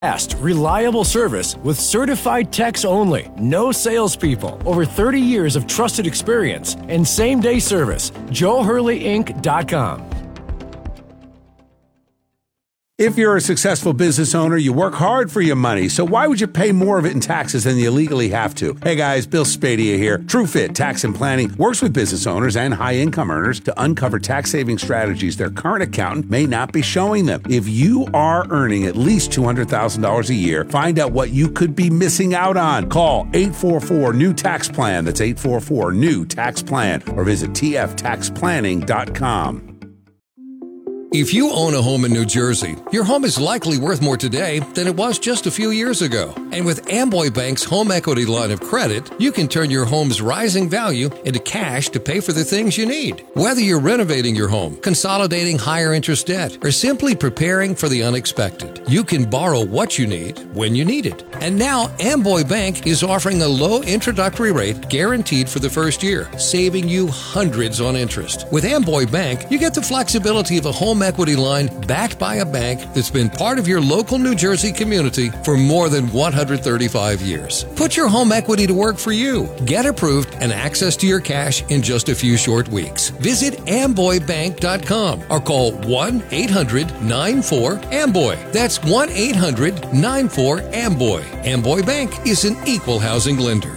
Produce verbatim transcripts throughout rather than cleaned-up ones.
Fast, reliable service with certified techs only. No salespeople. Over thirty years of trusted experience and same-day service. Joe Hurley Inc dot com. If you're a successful business owner, you work hard for your money, so why would you pay more of it in taxes than you legally have to? Hey guys, Bill Spadia here. TrueFit Tax and Planning works with business owners and high-income earners to uncover tax-saving strategies their current accountant may not be showing them. If you are earning at least two hundred thousand dollars a year, find out what you could be missing out on. Call eight four four, N E W Tax Plan. That's eight four four, N E W Tax Plan. Or visit T F tax planning dot com. If you own a home in New Jersey, your home is likely worth more today than it was just a few years ago. And with Amboy Bank's home equity line of credit, you can turn your home's rising value into cash to pay for the things you need. Whether you're renovating your home, consolidating higher interest debt, or simply preparing for the unexpected, you can borrow what you need when you need it. And now Amboy Bank is offering a low introductory rate guaranteed for the first year, saving you hundreds on interest. With Amboy Bank, you get the flexibility of a home equity line backed by a bank that's been part of your local New Jersey community for more than one hundred thirty-five years. Put your home equity to work for you. Get approved and access to your cash in just a few short weeks. Visit amboy bank dot com or call one eight hundred nine four amboy. That's one eight hundred nine four amboy. Amboy Bank is an equal housing lender.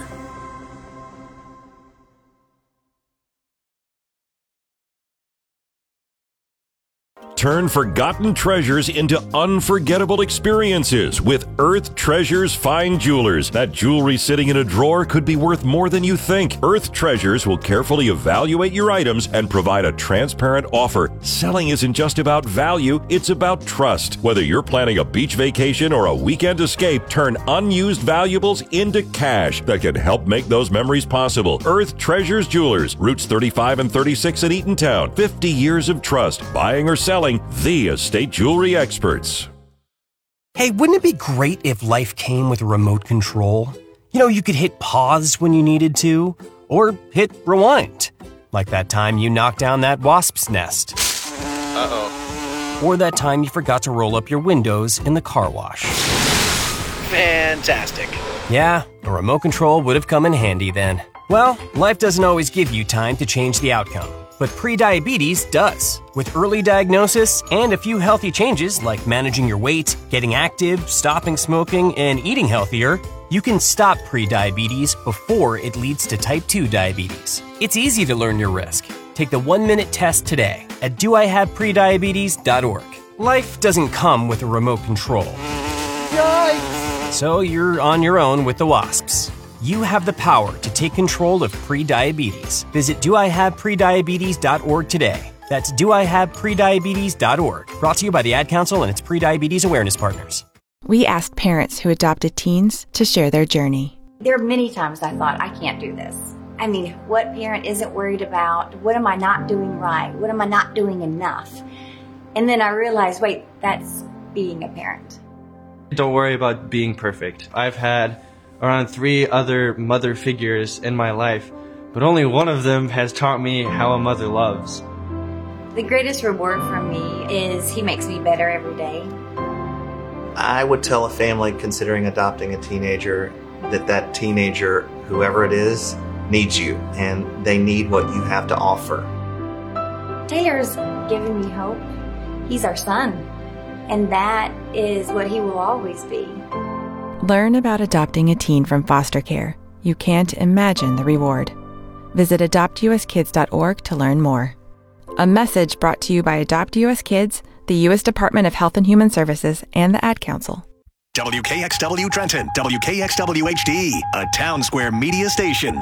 Turn forgotten treasures into unforgettable experiences with Earth Treasures Fine Jewelers. That jewelry sitting in a drawer could be worth more than you think. Earth Treasures will carefully evaluate your items and provide a transparent offer. Selling isn't just about value, it's about trust. Whether you're planning a beach vacation or a weekend escape, turn unused valuables into cash that can help make those memories possible. Earth Treasures Jewelers, Routes thirty-five and thirty-six in Eatontown. fifty years of trust, buying or selling, the estate jewelry experts. Hey, wouldn't it be great if life came with a remote control? You know, you could hit pause when you needed to, or hit rewind. Like that time you knocked down that wasp's nest. Uh-oh. Or that time you forgot to roll up your windows in the car wash. Fantastic. Yeah, a remote control would have come in handy then. Well, life doesn't always give you time to change the outcome. But prediabetes does. With early diagnosis and a few healthy changes like managing your weight, getting active, stopping smoking, and eating healthier, you can stop prediabetes before it leads to type two diabetes. It's easy to learn your risk. Take the one-minute test today at do I have prediabetes dot org. Life doesn't come with a remote control. Yikes! So you're on your own with the wasps. You have the power to take control of prediabetes. Visit do I have prediabetes dot org today. That's do I have prediabetes dot org. Brought to you by the Ad Council and its prediabetes awareness partners. We asked parents who adopted teens to share their journey. There are many times I thought, I can't do this. I mean, what parent isn't worried about? What am I not doing right? What am I not doing enough? And then I realized, wait, that's being a parent. Don't worry about being perfect. I've had around three other mother figures in my life, but only one of them has taught me how a mother loves. The greatest reward for me is he makes me better every day. I would tell a family considering adopting a teenager that that teenager, whoever it is, needs you, and they need what you have to offer. Taylor's given me hope. He's our son, and that is what he will always be. Learn about adopting a teen from foster care. You can't imagine the reward. Visit adopt u s kids dot org to learn more. A message brought to you by Adopt U S Kids, the U S Department of Health and Human Services, and the Ad Council. W K X W Trenton, W K X W H D, a Town Square media station.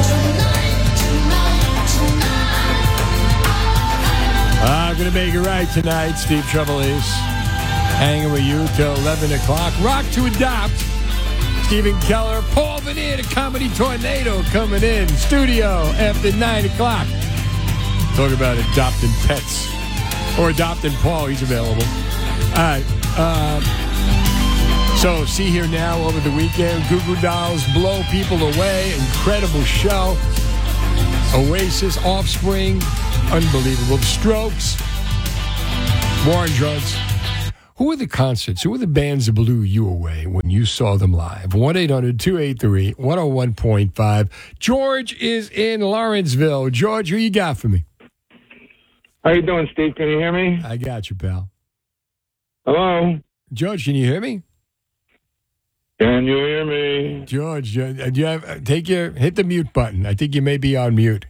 I'm going to make it right tonight. Steve Trevelise hanging with you till eleven o'clock. Rock to Adopt. Stephen Keller, Paul Veneer, the Comedy Tornado coming in studio after nine o'clock. Talk about adopting pets. Or adopting Paul, he's available. All right. Uh, so, see here now over the weekend. Goo Goo Dolls blow people away. Incredible show. Oasis, Offspring, unbelievable. Strokes, war on drugs. Who are the concerts? Who are the bands that blew you away when you saw them live? one eight hundred two eight three one oh one point five. George is in Lawrenceville. George, who you got for me? How you doing, Steve? Can you hear me? I got you, pal. Hello? George, can you hear me? Can you hear me? George, uh, do you have, take your, hit the mute button. I think you may be on mute.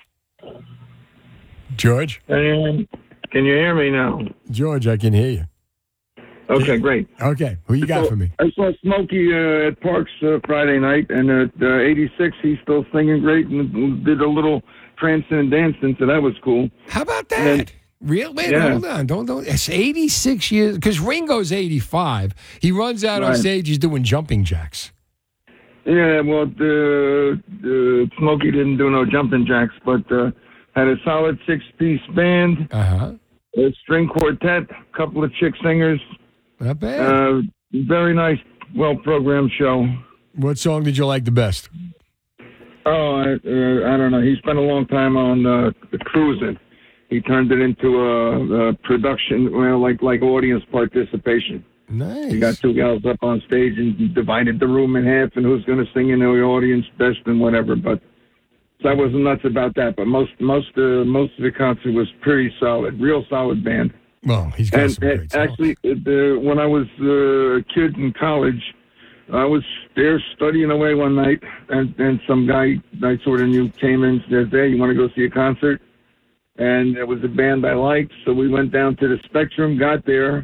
George? Can you, can you hear me now? George, I can hear you. Okay, great. Okay, who you got so, for me? I saw Smokey uh, at Parks uh, Friday night, and at uh, eighty-six, he's still singing great and did a little prancing dancing, so that was cool. How about that? Then, Real? Wait, yeah. hold on. Don't, don't. It's eighty-six years, because Ringo's eighty-five. He runs out on Right. stage, he's doing jumping jacks. Yeah, well, the, the Smokey didn't do no jumping jacks, but uh, had a solid six-piece band, uh-huh. a string quartet, a couple of chick singers. Not bad. Uh, very nice, well-programmed show. What song did you like the best? Oh, I, uh, I don't know. He spent a long time on uh, cruising. He turned it into a, a production, well, like like audience participation. Nice. He got two gals up on stage and divided the room in half, and who's going to sing in the audience best and whatever. But so I wasn't nuts about that. But most most uh, most of the concert was pretty solid, real solid band. Well, he's got and, some great and songs. actually, the, when I was uh, a kid in college, I was there studying away one night, and, and some guy I sort of knew came in and said, "Hey, you want to go see a concert?" And it was a band I liked, so we went down to the Spectrum, got there,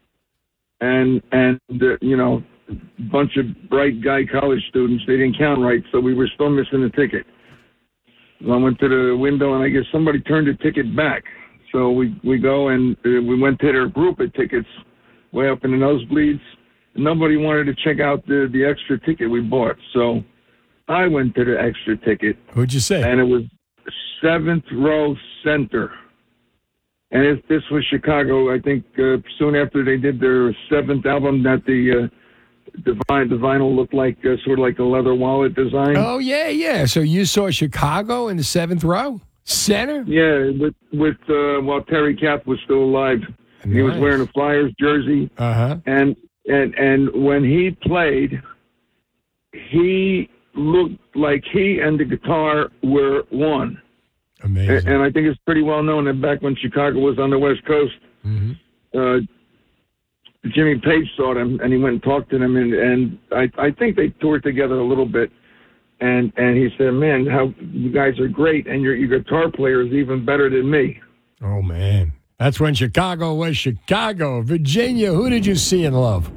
and and uh, you know, a bunch of bright guy college students, they didn't count right, so we were still missing a ticket. So I went to the window, and I guess somebody turned the ticket back. So we, we go, and uh, we went to their group of tickets way up in the nosebleeds. Nobody wanted to check out the, the extra ticket we bought, so I went to the extra ticket. What'd you say? And it was seventh row center. And it, this was Chicago, I think, uh, soon after they did their seventh album, that the uh, the, vine, the vinyl looked like uh, sort of like a leather wallet design. Oh, yeah, yeah. So you saw Chicago in the seventh row? Center? Yeah, with, with uh, while Terry Kath was still alive. Nice. He was wearing a Flyers jersey. Uh-huh. And, and, and when he played, he looked like he and the guitar were one. Amazing. And, and I think it's pretty well known that back when Chicago was on the West Coast, mm-hmm. uh, Jimmy Page saw them, and he went and talked to them, and, and I, I think they toured together a little bit. And and he said, "Man, how you guys are great, and your your guitar player is even better than me." Oh, man. That's when Chicago was Chicago. Virginia, who did you see and love?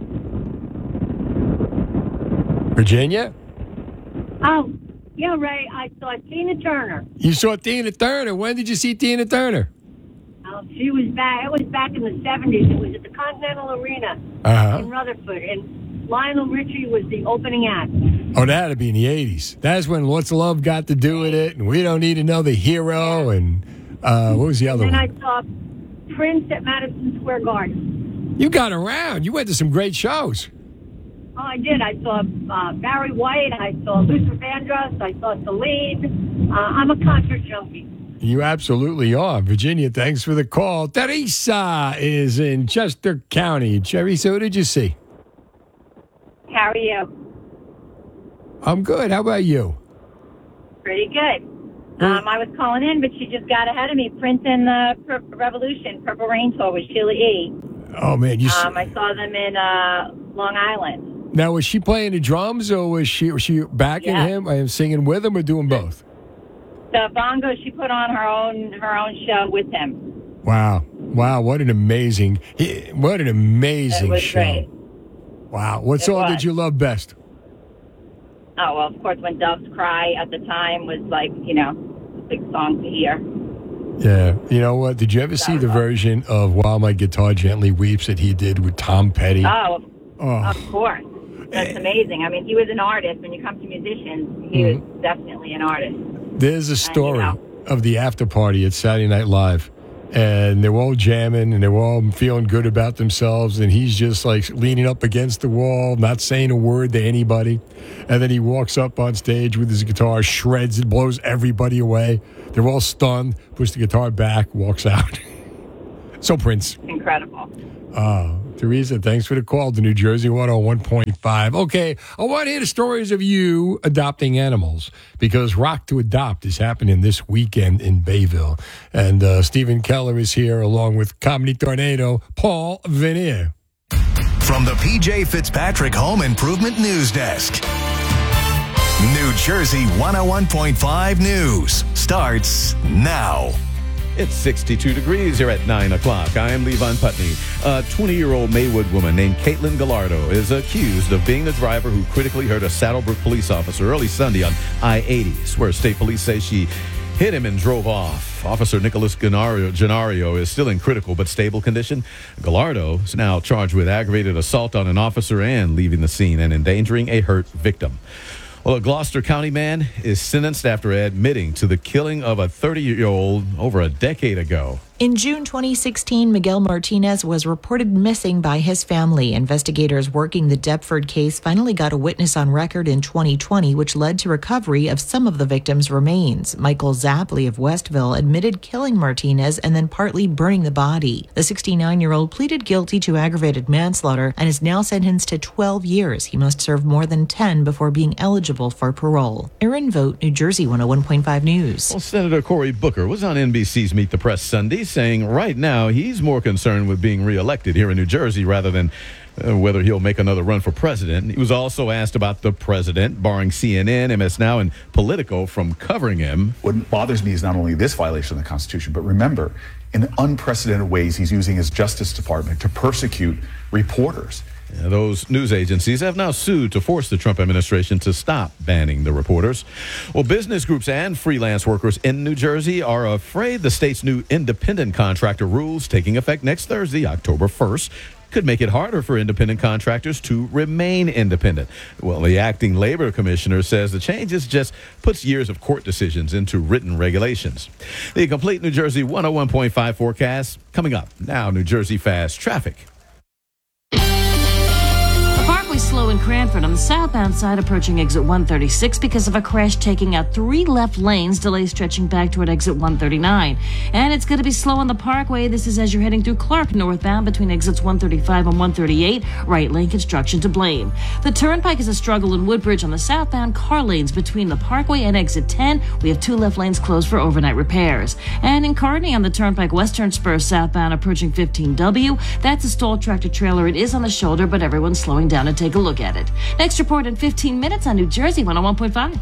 Virginia? Oh, yeah, Ray, I saw Tina Turner. You saw Tina Turner. When did you see Tina Turner? Oh, she was back. It was back in the seventies. It was at the Continental Arena Uh-huh. in Rutherford, and Lionel Richie was the opening act. Oh, that had to be in the eighties. That's when Lots of Love got to do with it, and We Don't Need Another Hero, and uh, what was the other and then one? I saw Prince at Madison Square Garden. You got around. You went to some great shows. Oh, I did. I saw uh, Barry White. I saw Luther Vandross. I saw Celine. Uh, I'm a concert junkie. You absolutely are. Virginia, thanks for the call. Teresa is in Chester County. Teresa, who did you see? How are you? I'm good. How about you? Pretty good. Um, I was calling in, but she just got ahead of me. Prince and the Pur- Revolution, Purple Rain Tour with Sheila E. Oh, man. You Um, I saw them in uh, Long Island. Now, was she playing the drums, or was she was she backing Yeah. him? I am singing with him, or doing both? The bongo, she put on her own her own show with him. Wow, wow! What an amazing, what an amazing It was show! great. Wow, what It song was. did you love best? Oh, well, of course, When Doves Cry at the time was like, you know, a big song to hear. Yeah, you know what? Did you ever see the version of "While My Guitar Gently Weeps" that he did with Tom Petty? Oh, Oh. of course. That's amazing. I mean, he was an artist. When you come to musicians, he Mhm. was definitely an artist. There's a story of the after party at Saturday Night Live, and they're all jamming and they're all feeling good about themselves, and he's just like leaning up against the wall, not saying a word to anybody. And then he walks up on stage with his guitar, shreds it, blows everybody away. They're all stunned, puts the guitar back, walks out. So, Prince. Incredible. Uh, Teresa, thanks for the call to New Jersey one oh one point five. Okay, I want to hear the stories of you adopting animals because Rock to Adopt is happening this weekend in Bayville. And uh, Stephen Keller is here along with Comedy Tornado, Paul Vanier. From the P J Fitzpatrick Home Improvement News Desk, New Jersey one oh one point five News starts now. It's sixty-two degrees here at nine o'clock. I am Levon Putney. A twenty-year-old Maywood woman named Caitlin Gallardo is accused of being the driver who critically hurt a Saddlebrook police officer early Sunday on I eighty, where state police say she hit him and drove off. Officer Nicholas Gennaro, Gennaro is still in critical but stable condition. Gallardo is now charged with aggravated assault on an officer and leaving the scene and endangering a hurt victim. Well, a Gloucester County man is sentenced after admitting to the killing of a thirty-year-old over a decade ago. In June twenty sixteen, Miguel Martinez was reported missing by his family. Investigators working the Deptford case finally got a witness on record in twenty twenty, which led to recovery of some of the victim's remains. Michael Zapley of Westville admitted killing Martinez and then partly burning the body. The sixty-nine-year-old pleaded guilty to aggravated manslaughter and is now sentenced to twelve years. He must serve more than ten before being eligible for parole. Erin Vogt, New Jersey one oh one point five News. Well, Senator Cory Booker was on N B C's Meet the Press Sunday, saying right now he's more concerned with being reelected here in New Jersey rather than uh, whether he'll make another run for president. He was also asked about the president, barring C N N, M S Now, and Politico from covering him. What bothers me is not only this violation of the Constitution, but remember, in unprecedented ways, he's using his Justice Department to persecute reporters. Yeah, those news agencies have now sued to force the Trump administration to stop banning the reporters. Well, business groups and freelance workers in New Jersey are afraid the state's new independent contractor rules, taking effect next Thursday, October first, could make it harder for independent contractors to remain independent. Well, the acting labor commissioner says the changes just puts years of court decisions into written regulations. The complete New Jersey one oh one point five forecast coming up now. New Jersey Fast Traffic. Slow in Cranford on the southbound side approaching exit one thirty-six because of a crash taking out three left lanes, delays stretching back toward exit one thirty-nine. And it's going to be slow on the Parkway. This is as you're heading through Clark northbound between exits one thirty-five and one thirty-eight. Right lane construction to blame. The Turnpike is a struggle in Woodbridge on the southbound car lanes between the Parkway and exit ten. We have two left lanes closed for overnight repairs. And in Kearney on the Turnpike western spur southbound approaching fifteen W. That's a stalled tractor trailer. It is on the shoulder, but everyone's slowing down to take a look at it. Next report in fifteen minutes on New Jersey one oh one point five.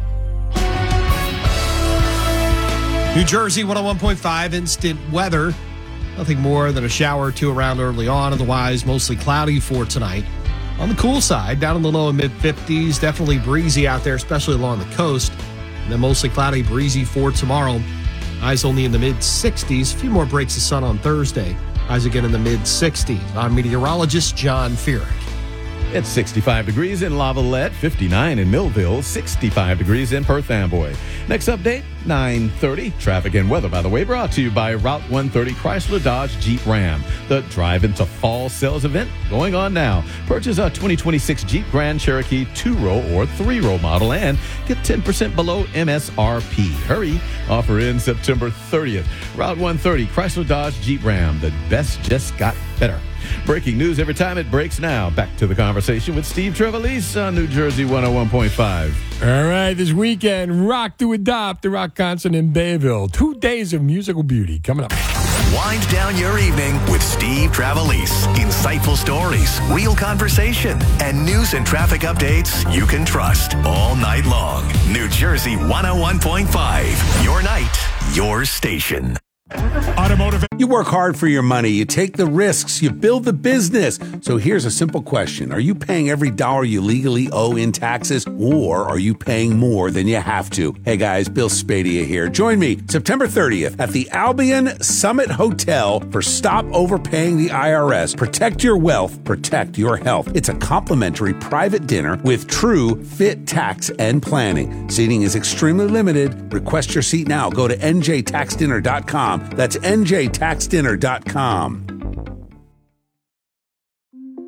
New Jersey one oh one point five instant weather. Nothing more than a shower or two around early on. Otherwise, mostly cloudy for tonight. On the cool side, down in the low and mid fifties. Definitely breezy out there, especially along the coast. And then mostly cloudy, breezy for tomorrow. Highs only in the mid sixties. A few more breaks of sun on Thursday. Highs again in the mid sixties. I'm meteorologist John Feerick. It's sixty-five degrees in Lavallette, fifty-nine in Millville, sixty-five degrees in Perth Amboy. Next update, nine thirty. Traffic and weather, by the way, brought to you by Route one thirty Chrysler Dodge Jeep Ram. The Drive Into Fall sales event going on now. Purchase a twenty twenty-six Jeep Grand Cherokee two-row or three-row model and get ten percent below M S R P. Hurry. Offer in September thirtieth. Route one thirty Chrysler Dodge Jeep Ram. The best just got better. Breaking news every time it breaks now. Back to the conversation with Steve Trevelise on New Jersey one oh one point five. All right, this weekend, Rock to Adopt, the Rock concert in Bayville. Two days of musical beauty coming up. Wind down your evening with Steve Trevelise. Insightful stories, real conversation, and news and traffic updates you can trust all night long. New Jersey one oh one point five. Your night, your station. Automotive. You work hard for your money. You take the risks. You build the business. So here's a simple question. Are you paying every dollar you legally owe in taxes, or are you paying more than you have to? Hey guys, Bill Spadia here. Join me September thirtieth at the Albion Summit Hotel for Stop Overpaying the I R S. Protect your wealth. Protect your health. It's a complimentary private dinner with true fit tax and planning. Seating is extremely limited. Request your seat now. Go to N J tax dinner dot com. That's N J tax dinner dot com.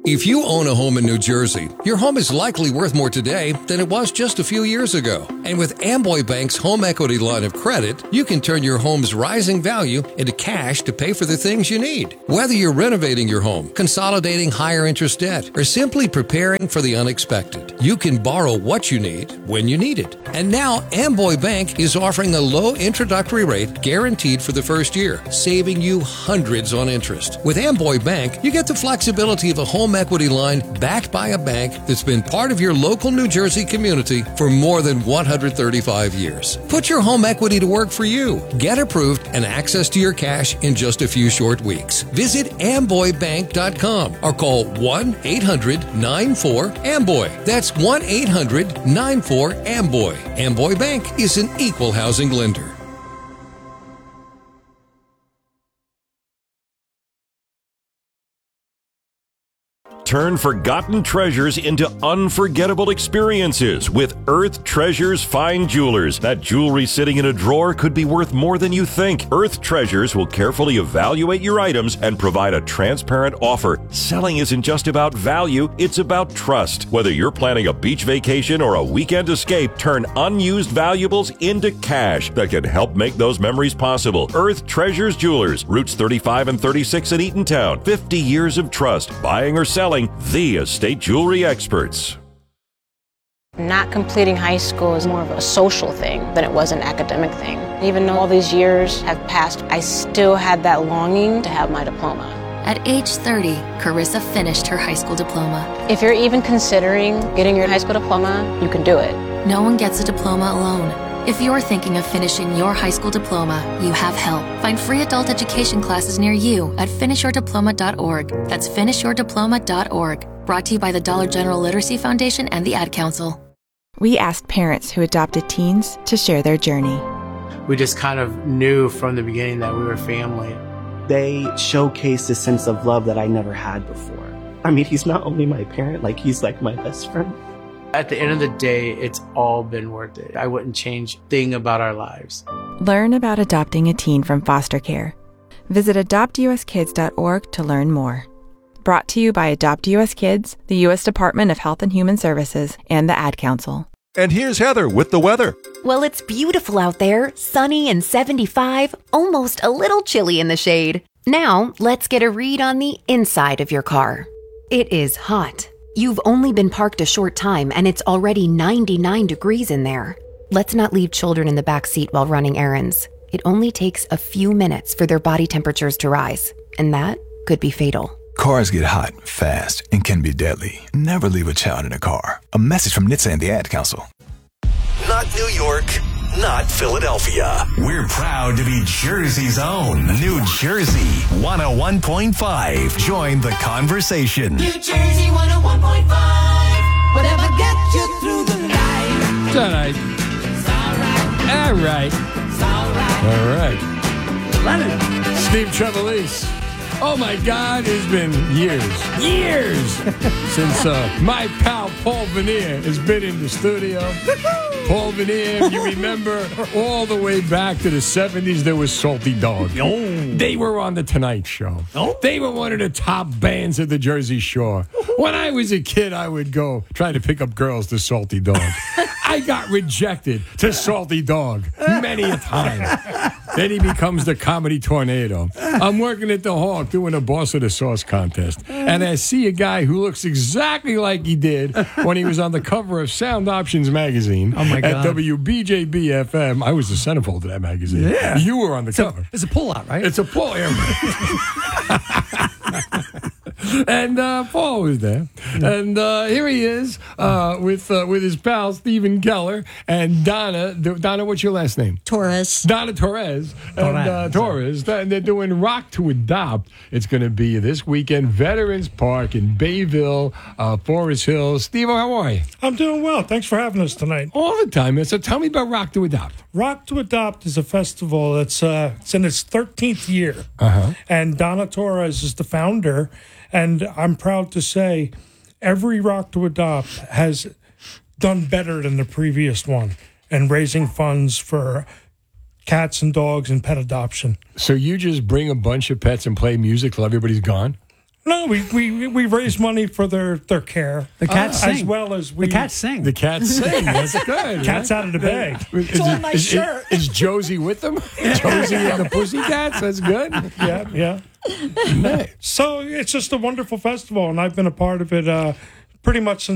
If you own a home in New Jersey, your home is likely worth more today than it was just a few years ago. And with Amboy Bank's home equity line of credit, you can turn your home's rising value into cash to pay for the things you need. Whether you're renovating your home, consolidating higher interest debt, or simply preparing for the unexpected, you can borrow what you need when you need it. And now Amboy Bank is offering a low introductory rate guaranteed for the first year, saving you hundreds on interest. With Amboy Bank, you get the flexibility of a home equity line backed by a bank that's been part of your local New Jersey community for more than one hundred thirty-five years. Put your home equity to work for you. Get approved and access to your cash in just a few short weeks. Visit amboy bank dot com or call one eight hundred nine four amboy. That's one eight hundred nine four amboy. Amboy Bank is an equal housing lender. Turn forgotten treasures into unforgettable experiences with Earth Treasures Fine Jewelers. That jewelry sitting in a drawer could be worth more than you think. Earth Treasures will carefully evaluate your items and provide a transparent offer. Selling isn't just about value, it's about trust. Whether you're planning a beach vacation or a weekend escape, turn unused valuables into cash that can help make those memories possible. Earth Treasures Jewelers, Routes thirty-five and thirty-six in Eatontown. fifty years of trust, buying or selling, the estate jewelry experts. Not completing high school is more of a social thing than it was an academic thing. Even though all these years have passed, I still had that longing to have my diploma. At age thirty, Carissa finished her high school diploma. If you're even considering getting your high school diploma, you can do it. No one gets a diploma alone. If you're thinking of finishing your high school diploma, you have help. Find free adult education classes near you at finish your diploma dot org. That's finish your diploma dot org. Brought to you by the Dollar General Literacy Foundation and the Ad Council. We asked parents who adopted teens to share their journey. We just kind of knew from the beginning that we were family. They showcased a sense of love that I never had before. I mean, he's not only my parent, like he's like my best friend. At the end of the day, it's all been worth it. I wouldn't change a thing about our lives. Learn about adopting a teen from foster care. Visit adopt u s kids dot org to learn more. Brought to you by Adopt U S Kids, the U S Department of Health and Human Services, and the Ad Council. And here's Heather with the weather. Well, it's beautiful out there, sunny and seventy-five, almost a little chilly in the shade. Now, let's get a read on the inside of your car. It is hot. You've only been parked a short time and it's already ninety-nine degrees in there. Let's not leave children in the back seat while running errands. It only takes a few minutes for their body temperatures to rise, and that could be fatal. Cars get hot, fast, and can be deadly. Never leave a child in a car. A message from N H T S A and the Ad Council. Not New York, not Philadelphia. We're proud to be Jersey's own New Jersey one oh one point five. Join the conversation. New Jersey one oh one point five. Whatever gets you through the night. It's all right. It's all right. All right. It's all right. All right. Lennon. Steve Trevelise. Oh my God, it's been years, years since uh, my pal Paul Vanier has been in the studio. Paul Vanier, you remember all the way back to the seventies, there was Salty Dog. Oh. They were on the Tonight Show. Oh. They were one of the top bands of the Jersey Shore. When I was a kid, I would go try to pick up girls to Salty Dog. I got rejected to Salty Dog many a time. Then he becomes the Comedy Tornado. I'm working at the Hawk doing a Boss of the Sauce contest. And I see a guy who looks exactly like he did when he was on the cover of Sound Options magazine oh my God. at W B J B F M. I was the centerfold of that magazine. Yeah. You were on the it's cover. A, it's a pull-out, right? It's a pull And uh, Paul was there. And uh, here he is uh, with uh, with his pal, Stephen Keller, and Donna. Donna, what's your last name? Torres. Donna Torres. And uh, Torres. And they're doing Rock to Adopt. It's going to be this weekend, Veterans Park in Bayville, uh, Forest Hills. Steve, how are you? I'm doing well. Thanks for having us tonight. All the time, man. So tell me about Rock to Adopt. Rock to Adopt is a festival that's uh, it's in its thirteenth year. Uh-huh. And Donna Torres is the founder. And I'm proud to say every Rock to Adopt has done better than the previous one and raising funds for cats and dogs and pet adoption. So you just bring a bunch of pets and play music till everybody's gone? No, we, we, we raise money for their, their care. The cats uh, sing. As well as we... The cats sing. The cats sing. That's good. Cats out of the bag. It's on my is, shirt. Is, is Josie with them? Josie and the Pussycats? That's good. Yeah, yeah. Nice. So it's just a wonderful festival, and I've been a part of it uh, pretty much since